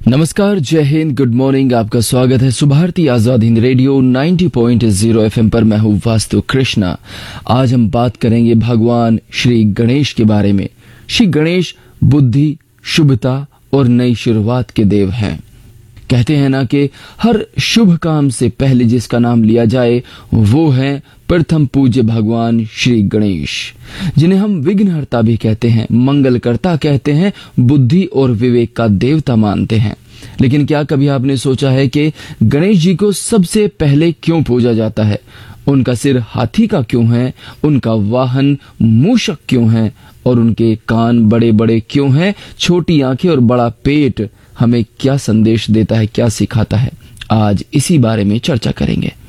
नमस्कार, जय Hind, good morning. आपका स्वागत है सुभारती आजाद हिंद रेडियो 90.0 एफएम पर। मैं हूँ वास्तु कृष्णा। आज हम बात करेंगे भगवान श्री गणेश के बारे में। श्री गणेश बुद्धि, शुभता और नई शुरुआत के देव हैं। कहते हैं ना कि हर शुभ काम से पहले जिसका नाम लिया जाए वो है प्रथम पूज्य भगवान श्री गणेश, जिन्हें हम विघ्नहर्ता भी कहते हैं, मंगलकर्ता कहते हैं, बुद्धि और विवेक का देवता मानते हैं। लेकिन क्या कभी आपने सोचा है कि गणेश जी को सबसे पहले क्यों पूजा जाता है? उनका सिर हाथी का क्यों है? उनका वाहन मूषक क्यों है? और उनके कान बड़े बड़े क्यों हैं? छोटी आंखें और बड़ा पेट हमें क्या संदेश देता है, क्या सिखाता है? आज इसी बारे में चर्चा करेंगे।